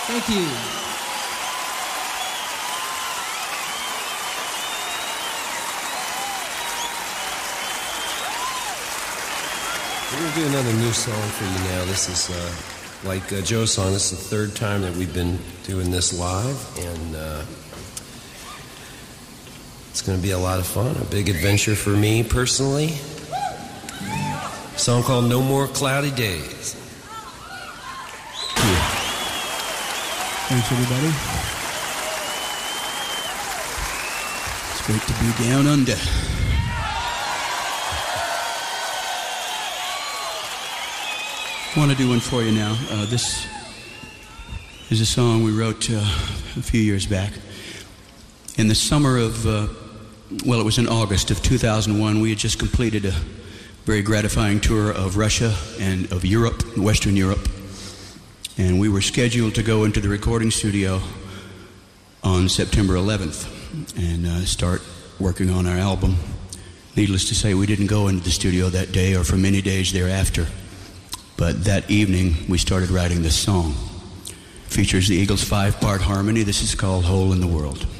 Thank you. We're going to do another new song for you now. This is, like Joe's song, this is the third time that we've been doing this live, and it's going to be a lot of fun, a big adventure for me personally. A song called No More Cloudy Days. Thanks, everybody. It's great to be down under. I want to do one for you now. This is a song we wrote a few years back. In the summer of, it was in August of 2001, we had just completed a very gratifying tour of Russia and of Europe, Western Europe. And we were scheduled to go into the recording studio on September 11th and start working on our album. Needless to say, we didn't go into the studio that day or for many days thereafter. But that evening, we started writing this song. It features the Eagles' 5-part harmony. This is called Hole in the World.